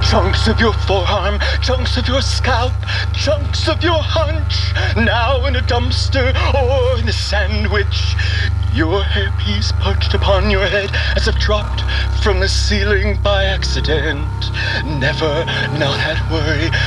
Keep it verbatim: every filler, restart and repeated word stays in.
Chunks of your forearm, chunks of your scalp, chunks of your hunch, now in a dumpster or in a sandwich. Your hairpiece perched upon your head as if dropped from the ceiling by accident. Never, not that worry,